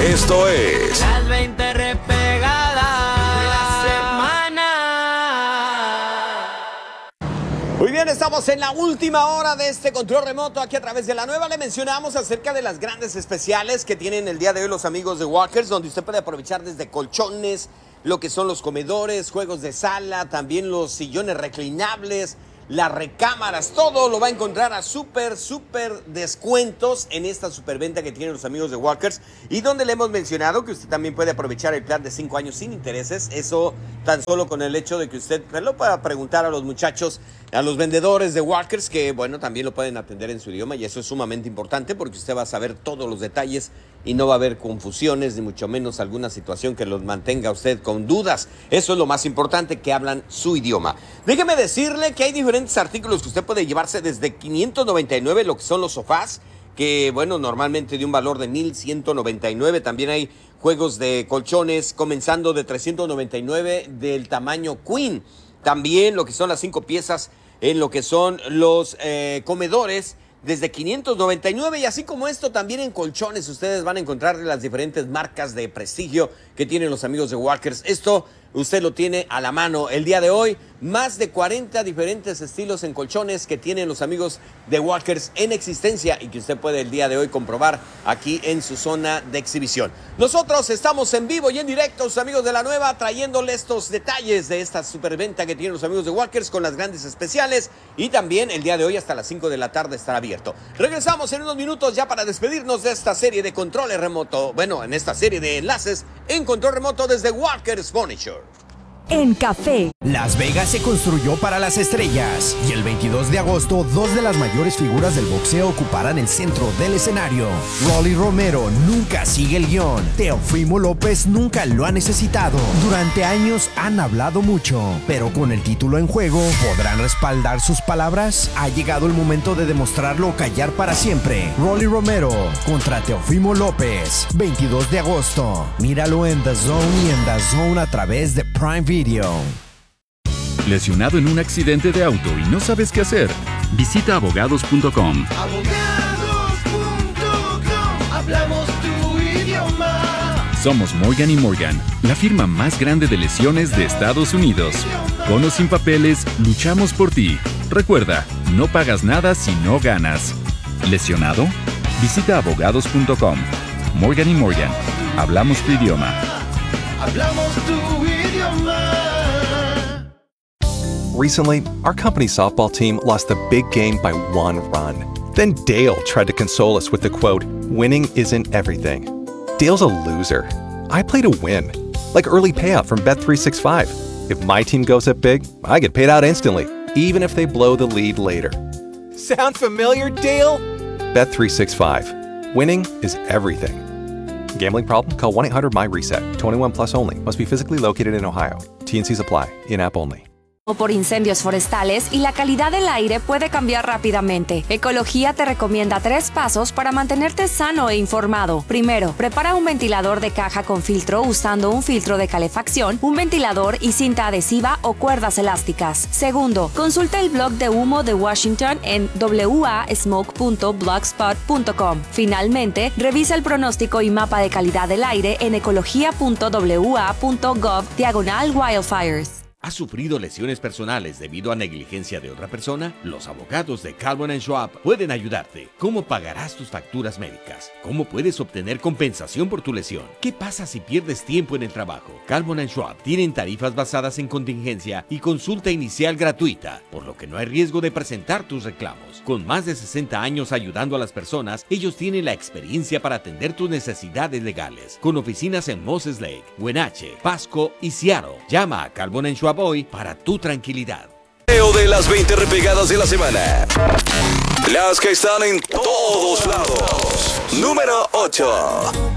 Esto es Las 20 repegadas de la semana. Muy bien, estamos en la última hora de este control remoto aquí a través de la nueva. Le mencionamos acerca de las grandes especiales que tienen el día de hoy los amigos de Walkers, donde usted puede aprovechar desde colchones, lo que son los comedores, juegos de sala, también los sillones reclinables, las recámaras, todo lo va a encontrar a súper descuentos en esta superventa que tienen los amigos de Walkers, y donde le hemos mencionado que usted también puede aprovechar el plan de 5 años sin intereses. Eso tan solo con el hecho de que usted lo pueda preguntar a los muchachos, a los vendedores de Walkers, que bueno, también lo pueden atender en su idioma, y eso es sumamente importante porque usted va a saber todos los detalles y no va a haber confusiones, ni mucho menos alguna situación que los mantenga usted con dudas. Eso es lo más importante, que hablan su idioma. Déjeme decirle que hay diferentes artículos que usted puede llevarse desde $599, lo que son los sofás, que bueno, normalmente de un valor de $1,199. También hay juegos de colchones comenzando de $399 del tamaño Queen. También lo que son las 5 piezas en lo que son los comedores desde $599, y así como esto también en colchones ustedes van a encontrar las diferentes marcas de prestigio que tienen los amigos de Walkers. Esto usted lo tiene a la mano el día de hoy. Más de 40 diferentes estilos en colchones que tienen los amigos de Walkers en existencia y que usted puede el día de hoy comprobar aquí en su zona de exhibición. Nosotros estamos en vivo y en directo, sus amigos de la nueva, trayéndole estos detalles de esta superventa que tienen los amigos de Walkers con las grandes especiales, y también el día de hoy hasta las 5 de la tarde estará abierto. Regresamos en unos minutos ya para despedirnos de esta serie de controles remoto. Bueno, en esta serie de enlaces en control remoto desde Walkers Furniture. En café. Las Vegas se construyó para las estrellas y el 22 de agosto 2 de las mayores figuras del boxeo ocuparán el centro del escenario. Rolly Romero nunca sigue el guión. Teofimo López nunca lo ha necesitado. Durante años han hablado mucho, pero con el título en juego, ¿podrán respaldar sus palabras? Ha llegado el momento de demostrarlo o callar para siempre. Rolly Romero contra Teofimo López, 22 de agosto. Míralo en The Zone y en The Zone a través de Prime Video. ¿Lesionado en un accidente de auto y no sabes qué hacer? Visita abogados.com. Hablamos tu idioma. Somos Morgan & Morgan, la firma más grande de lesiones de Estados Unidos. Con o sin papeles, luchamos por ti. Recuerda, no pagas nada si no ganas. ¿Lesionado? Visita abogados.com. Morgan & Morgan, hablamos tu idioma. Hablamos tu idioma. Recently, our company's softball team lost the big game by 1 run. Then Dale tried to console us with the quote, "Winning isn't everything." Dale's a loser. I play to win. Like early payout from Bet365. If my team goes up big, I get paid out instantly, even if they blow the lead later. Sound familiar, Dale? Bet365. Winning is everything. Gambling problem? Call 1-800-MY-RESET. 21 plus only. Must be physically located in Ohio. T&Cs apply. In-app only. Por incendios forestales, y la calidad del aire puede cambiar rápidamente. Ecología te recomienda 3 pasos para mantenerte sano e informado. Primero, prepara un ventilador de caja con filtro usando un filtro de calefacción, un ventilador y cinta adhesiva o cuerdas elásticas. Segundo, consulta el blog de humo de Washington en wasmoke.blogspot.com. Finalmente, revisa el pronóstico y mapa de calidad del aire en ecología.wa.gov/wildfires. ¿Has sufrido lesiones personales debido a negligencia de otra persona? Los abogados de Calvin & Schwab pueden ayudarte. ¿Cómo pagarás tus facturas médicas? ¿Cómo puedes obtener compensación por tu lesión? ¿Qué pasa si pierdes tiempo en el trabajo? Calvin & Schwab tienen tarifas basadas en contingencia y consulta inicial gratuita, por lo que no hay riesgo de presentar tus reclamos. Con más de 60 años ayudando a las personas, ellos tienen la experiencia para atender tus necesidades legales. Con oficinas en Moses Lake, Wenatchee, Pasco y Seattle. Llama a Calvin & Schwab hoy para tu tranquilidad. De las 20 repegadas de la semana. Las que están en todos lados. Número 8.